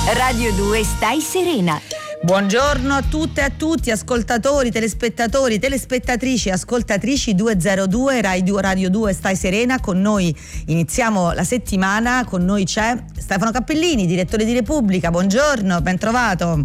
Radio 2 Stai Serena. Buongiorno a tutte e a tutti, ascoltatori, telespettatori, telespettatrici, ascoltatrici 202 Radio 2 Stai Serena. Con noi iniziamo la settimana, con noi c'è Stefano Cappellini, direttore di Repubblica. Buongiorno, ben trovato.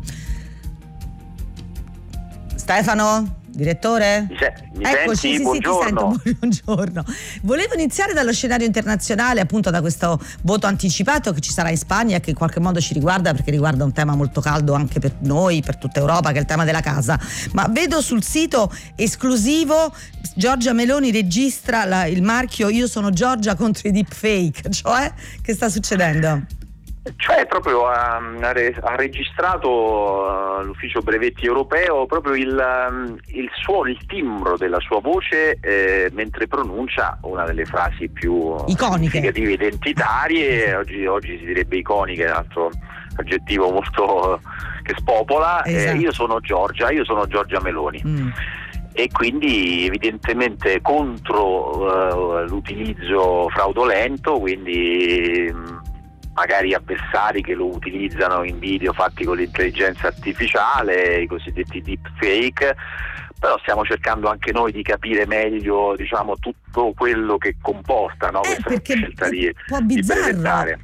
Stefano? Direttore? Eccoci, sì, buongiorno. Ti sento. Buongiorno. Volevo iniziare dallo scenario internazionale, appunto da questo voto anticipato che ci sarà in Spagna e che in qualche modo ci riguarda, perché riguarda un tema molto caldo anche per noi, per tutta Europa, che è il tema della casa. Ma vedo sul sito esclusivo Giorgia Meloni registra il marchio "Io sono Giorgia" contro i deepfake, cioè che sta succedendo? Cioè proprio ha registrato l'ufficio brevetti europeo proprio il suono, il timbro della sua voce mentre pronuncia una delle frasi più iconiche, significative, identitarie. Oggi si direbbe iconiche, un altro aggettivo molto che spopola. Esatto. Io sono Giorgia Meloni. E quindi evidentemente contro l'utilizzo fraudolento, quindi magari avversari che lo utilizzano in video fatti con l'intelligenza artificiale, i cosiddetti deepfake. Però stiamo cercando anche noi di capire meglio, diciamo, tutto quello che comporta, no? Questa scelta di presentare.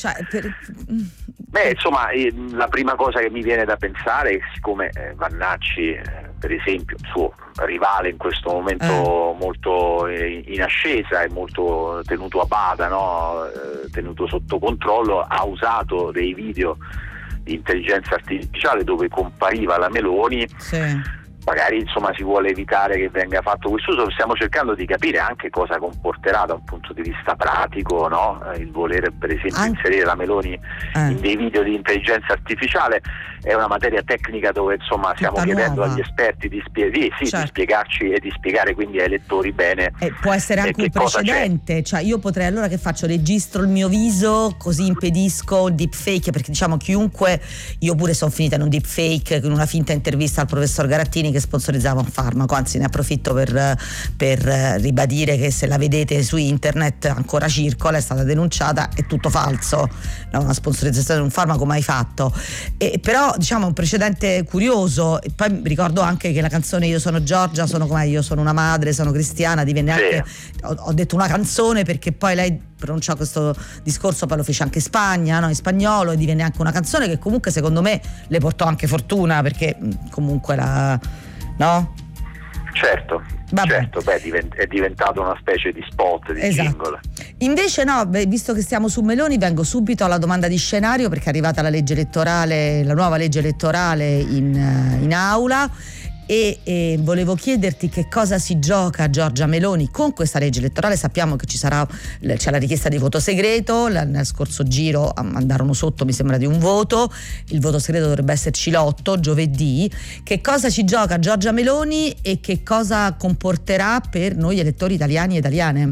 Beh, insomma, la prima cosa che mi viene da pensare è che siccome Vannacci, per esempio, il suo rivale in questo momento molto in ascesa e molto tenuto a bada, no? Tenuto sotto controllo, ha usato dei video di intelligenza artificiale dove compariva la Meloni. Sì. Magari insomma si vuole evitare che venga fatto questo uso. Stiamo cercando di capire anche cosa comporterà da un punto di vista pratico, no? Il voler per esempio inserire la Meloni in dei video di intelligenza artificiale è una materia tecnica dove insomma stiamo chiedendo agli esperti di spiegarci e di spiegare quindi ai lettori bene. Può essere anche un precedente, cioè io potrei, allora che faccio? Registro il mio viso così impedisco il deepfake, perché diciamo chiunque, io pure sono finita in un deepfake, in una finta intervista al professor Garattini che sponsorizzava un farmaco, anzi ne approfitto per ribadire che se la vedete su internet ancora circola, è stata denunciata, è tutto falso, no, una sponsorizzazione di un farmaco mai fatto. Però diciamo un precedente curioso. E poi ricordo anche che la canzone "Io sono Giorgia", sono come io sono una madre, sono cristiana, divenne anche, ho detto una canzone perché poi lei pronunciò questo discorso, poi lo fece anche in Spagna, no? In spagnolo, e divenne anche una canzone che comunque secondo me le portò anche fortuna, perché comunque no? Certo, è diventato una specie di spot, di jingle. Invece no, visto che stiamo su Meloni, vengo subito alla domanda di scenario, perché è arrivata la legge elettorale, la nuova legge elettorale in aula, e volevo chiederti che cosa si gioca Giorgia Meloni con questa legge elettorale. Sappiamo che c'è la richiesta di voto segreto, nel scorso giro andarono sotto, mi sembra, di un voto, il voto segreto dovrebbe esserci l'8 giovedì. Che cosa ci gioca Giorgia Meloni e che cosa comporterà per noi elettori italiani e italiane?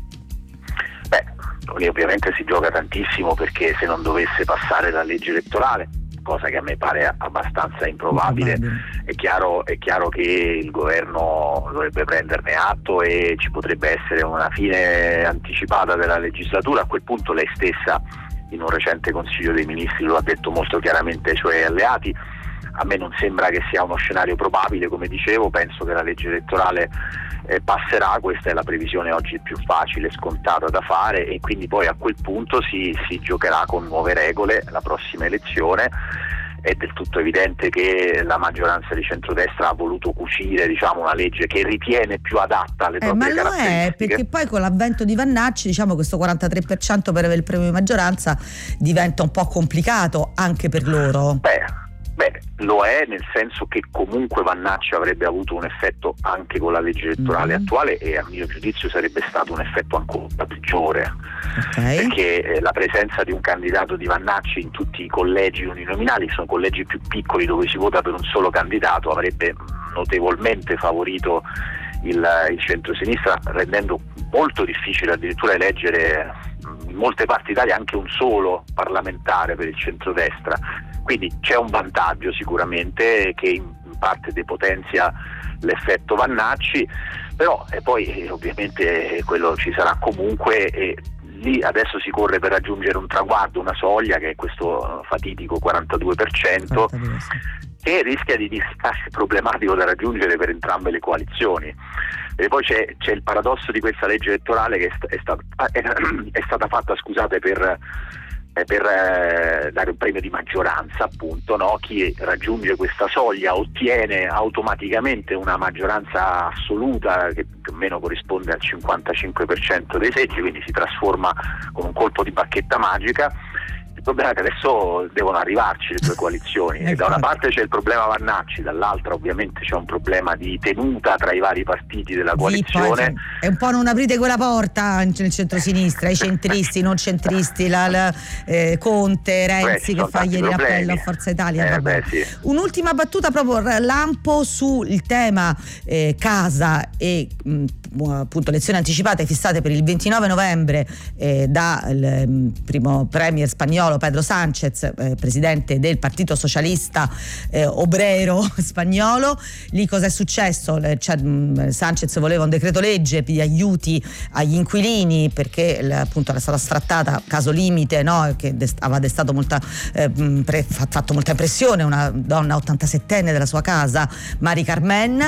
Beh, ovviamente si gioca tantissimo, perché se non dovesse passare la legge elettorale, cosa che a me pare abbastanza improbabile, è chiaro che il governo dovrebbe prenderne atto e ci potrebbe essere una fine anticipata della legislatura. A quel punto lei stessa in un recente Consiglio dei Ministri lo ha detto molto chiaramente ai suoi alleati. A me non sembra che sia uno scenario probabile, come dicevo, penso che la legge elettorale passerà, questa è la previsione oggi più facile, scontata da fare, e quindi poi a quel punto si giocherà con nuove regole la prossima elezione. È del tutto evidente che la maggioranza di centrodestra ha voluto cucire, diciamo, una legge che ritiene più adatta alle proprie caratteristiche. Ma lo è, perché poi con l'avvento di Vannacci, diciamo, questo 43% per avere il premio di maggioranza diventa un po' complicato anche per loro. Beh, lo è, nel senso che comunque Vannacci avrebbe avuto un effetto anche con la legge elettorale attuale, e a mio giudizio sarebbe stato un effetto ancora peggiore, perché la presenza di un candidato di Vannacci in tutti i collegi uninominali, che sono collegi più piccoli dove si vota per un solo candidato, avrebbe notevolmente favorito il centro-sinistra, rendendo molto difficile addirittura eleggere in molte parti d'Italia anche un solo parlamentare per il centrodestra. Quindi c'è un vantaggio sicuramente che in parte depotenzia l'effetto Vannacci, però poi ovviamente quello ci sarà comunque, e lì adesso si corre per raggiungere un traguardo, una soglia che è questo fatidico 42%, che rischia di diventare problematico da raggiungere per entrambe le coalizioni. E poi c'è il paradosso di questa legge elettorale che è stata fatta, scusate, per dare un premio di maggioranza, appunto, no? Chi raggiunge questa soglia ottiene automaticamente una maggioranza assoluta che più o meno corrisponde al 55% dei seggi, quindi si trasforma con un colpo di bacchetta magica. Il problema è che adesso devono arrivarci le due coalizioni, e da una parte c'è il problema Vannacci, dall'altra ovviamente c'è un problema di tenuta tra i vari partiti della coalizione. Sì, è un po' non aprite quella porta nel centrosinistra, i centristi, non centristi, Conte, Renzi che fa ieri l'appello a Forza Italia. Sì. Un'ultima battuta proprio lampo sul tema casa e appunto elezioni anticipate fissate per il 29 novembre dal primo premier spagnolo Pedro Sánchez, presidente del Partito Socialista Obrero spagnolo. Lì cosa è successo? Sánchez voleva un decreto legge di aiuti agli inquilini perché appunto era stata sfrattata, caso limite, no? Che aveva destato fatto molta impressione, una donna 87enne della sua casa, Mari Carmen,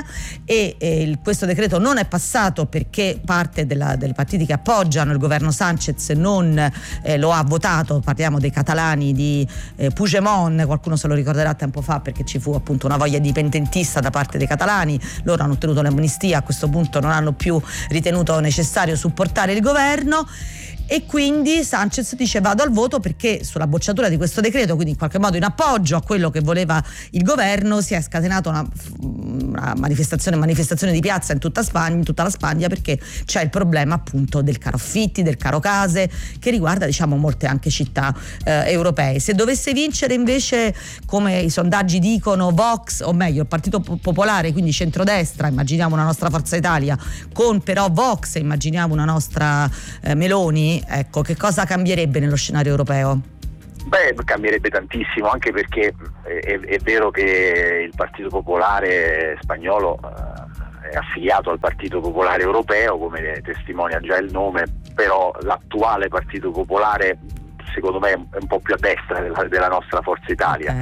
e questo decreto non è passato perché parte dei partiti che appoggiano il governo Sánchez non lo ha votato. Parliamo dei catalani di Puigdemont, qualcuno se lo ricorderà tempo fa perché ci fu appunto una voglia dipendentista da parte dei catalani. Loro hanno ottenuto l'amnistia, a questo punto non hanno più ritenuto necessario supportare il governo e quindi Sánchez dice vado al voto perché sulla bocciatura di questo decreto, quindi in qualche modo in appoggio a quello che voleva il governo, si è scatenata una manifestazione di piazza in tutta la Spagna perché c'è il problema appunto del caro affitti, del caro case, che riguarda diciamo molte anche città europee. Se dovesse vincere invece, come i sondaggi dicono, Vox, o meglio il Partito Popolare, quindi centrodestra, immaginiamo una nostra Forza Italia, con però Vox, immaginiamo una nostra Meloni, ecco, che cosa cambierebbe nello scenario europeo? Beh, cambierebbe tantissimo, anche perché è vero che il Partito Popolare spagnolo è affiliato al Partito Popolare Europeo, come testimonia già il nome, però l'attuale Partito Popolare secondo me è un po' più a destra della nostra Forza Italia.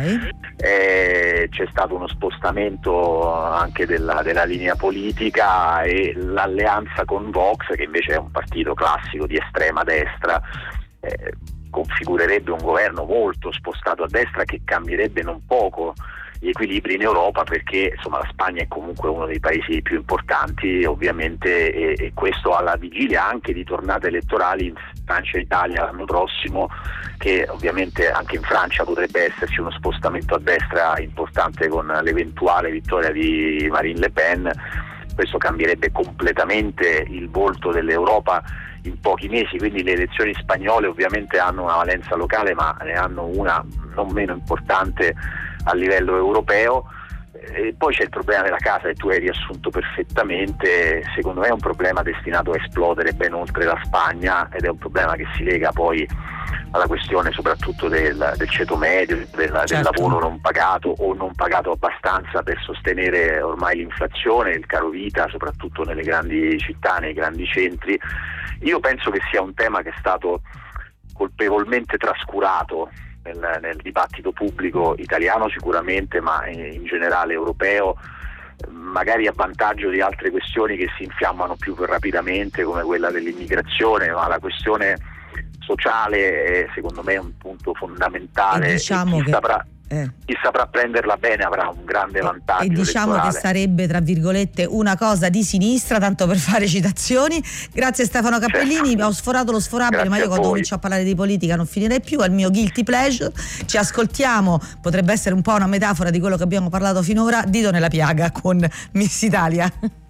Okay. C'è stato uno spostamento anche della linea politica e l'alleanza con Vox, che invece è un partito classico di estrema destra, configurerebbe un governo molto spostato a destra che cambierebbe non poco gli equilibri in Europa, perché insomma la Spagna è comunque uno dei paesi più importanti ovviamente, e questo alla vigilia anche di tornate elettorali in Francia e Italia l'anno prossimo, che ovviamente anche in Francia potrebbe esserci uno spostamento a destra importante con l'eventuale vittoria di Marine Le Pen. Questo cambierebbe completamente il volto dell'Europa in pochi mesi, quindi le elezioni spagnole ovviamente hanno una valenza locale, ma ne hanno una non meno importante a livello europeo. E poi c'è il problema della casa, che tu hai riassunto perfettamente. Secondo me è un problema destinato a esplodere ben oltre la Spagna, ed è un problema che si lega poi alla questione soprattutto del ceto medio, del lavoro non pagato o non pagato abbastanza per sostenere ormai l'inflazione, il caro vita, soprattutto nelle grandi città, nei grandi centri. Io penso che sia un tema che è stato colpevolmente trascurato nel dibattito pubblico italiano sicuramente, ma in generale europeo, magari a vantaggio di altre questioni che si infiammano più rapidamente, come quella dell'immigrazione, ma la questione sociale è secondo me un punto fondamentale. Diciamo chi saprà prenderla bene avrà un grande vantaggio. E diciamo elettorale. Che sarebbe, tra virgolette, una cosa di sinistra, tanto per fare citazioni. Grazie Stefano Cappellini, ho sforato lo sforabile. Grazie, ma io quando comincio a parlare di politica non finirei più, è il mio guilty pleasure. Ci ascoltiamo, potrebbe essere un po' una metafora di quello che abbiamo parlato finora, Dito nella piaga con Miss Italia.